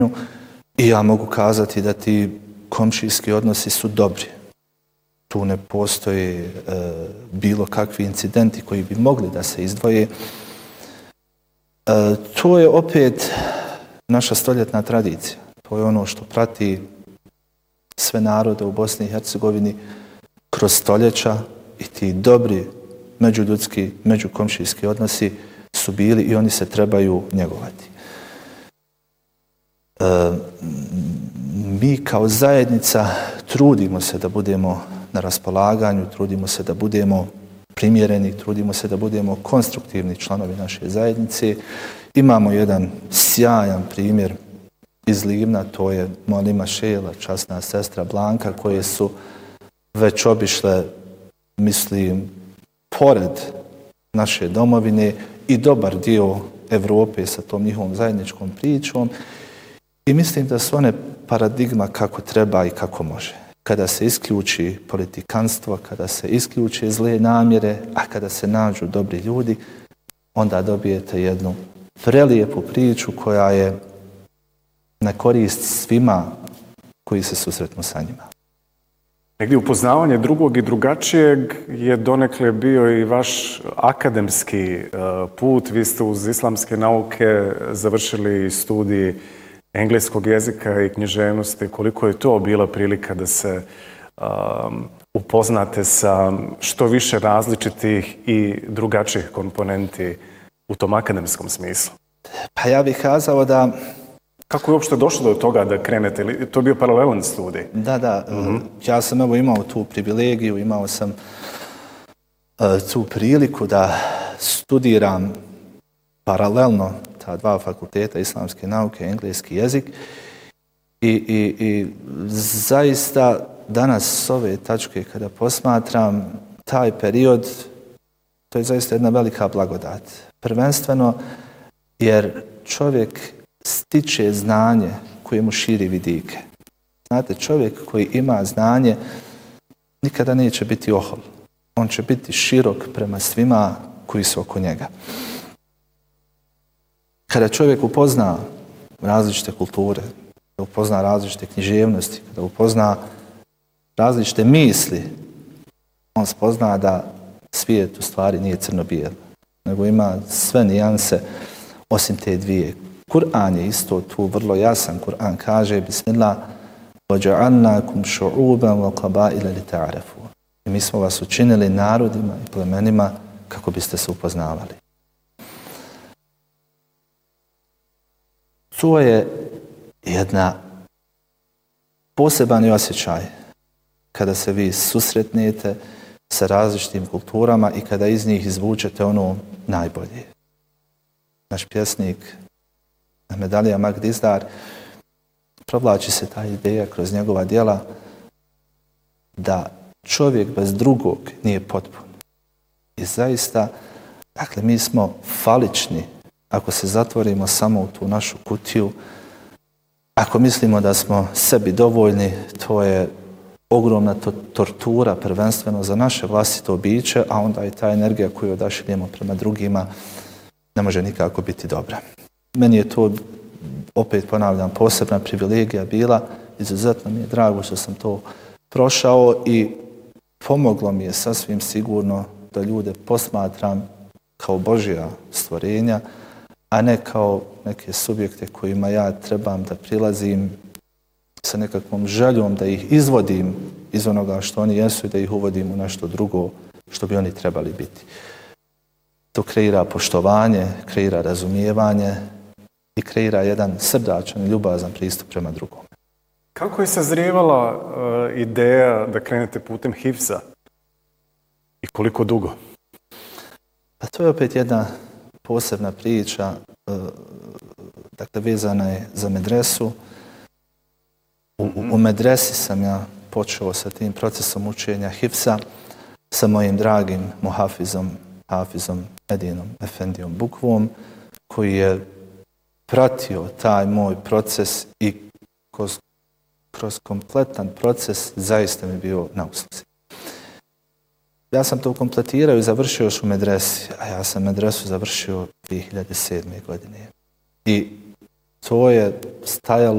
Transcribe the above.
i ja mogu kazati da ti komšijski odnosi su dobri. Tu ne postoje bilo kakvi incidenti koji bi mogli da se izdvoje. To je opet naša stoljetna tradicija. To je ono što prati sve narode u Bosni i Hercegovini kroz stoljeća i ti dobri međuljudski, međukomšijski odnosi su bili i oni se trebaju njegovati. Mi kao zajednica trudimo se da budemo na raspolaganju, trudimo se da budemo primjereni, trudimo se da budemo konstruktivni članovi naše zajednice. Imamo jedan sjajan primjer iz Livna, to je Molima Šela, časna sestra Blanka, koje su već obišle, mislim, pored naše domovine i dobar dio Evrope sa tom njihovom zajedničkom pričom. I mislim da su one paradigma kako treba i kako može. Kada se isključi politikanstvo, kada se isključi zle namjere, a kada se nađu dobri ljudi, onda dobijete jednu prelijepu priču koja je na korist svima koji se susretnu sa njima. Negdje upoznavanje drugog i drugačijeg je donekle bio i vaš akademski put. Vi ste uz islamske nauke završili studij engleskog jezika i književnosti. Koliko je to bila prilika da se upoznate sa što više različitih i drugačijih komponenti u tom akademskom smislu? Pa ja bih kazao da... Kako je uopšte došlo do toga da krenete? To je bio paralelan studij? Da. Ja sam imao tu privilegiju, imao sam tu priliku da studiram paralelno ta dva fakulteta, islamske nauke, engleski jezik. I zaista danas s ove tačke kada posmatram taj period, to je zaista jedna velika blagodat. Prvenstveno jer čovjek stiče znanje koje mu širi vidike. Znate, čovjek koji ima znanje nikada neće biti ohol. On će biti širok prema svima koji su oko njega. Kada čovjek upozna različite kulture, kada upozna različite književnosti, kada upozna različite misli, on spozna da svijet u stvari nije crno-bijel, nego ima sve nijanse osim te dvije. Kur'an je isto tu vrlo jasan. Kur'an kaže Bismillah وَجَعَلْنَاكُمْ شُعُوبًا وَقَبَائِلَ لِتَعْرَفُوا. I mi smo vas učinili narodima i plemenima kako biste se upoznavali. To je jedna poseban osjećaj kada se vi susretnete sa različitim kulturama i kada iz njih izvučete ono najbolje. Naš pjesnik Ahmed Alija Magdizdar, provlači se ta ideja kroz njegova djela da čovjek bez drugog nije potpun. I zaista, dakle, mi smo falični ako se zatvorimo samo u tu našu kutiju. Ako mislimo da smo sebi dovoljni, to je ogromna tortura, prvenstveno za naše vlastito biće, a onda i ta energija koju odašiljemo prema drugima ne može nikako biti dobra. Meni je to, opet ponavljam, posebna privilegija bila. Izuzetno mi je drago što sam to prošao i pomoglo mi je sasvim sigurno da ljude posmatram kao Božja stvorenja, a ne kao neke subjekte kojima ja trebam da prilazim sa nekakvom željom da ih izvodim iz onoga što oni jesu i da ih uvodim u nešto drugo što bi oni trebali biti. To kreira poštovanje, kreira razumijevanje i kreira jedan srdačan i ljubazan pristup prema drugom. Kako je sazrijevala ideja da krenete putem hifza i koliko dugo? Pa to je opet jedna posebna priča, dakle vezana je za medresu. U medresi sam ja počeo sa tim procesom učenja hifza sa mojim dragim muhafizom, hafizom Edinom Efendijom Bukvom, koji je pratio taj moj proces i kroz kompletan proces zaista mi bio na usluzi. Ja sam to kompletirao i završio još u medresi, a ja sam medresu završio 2007. godine. I to je stajalo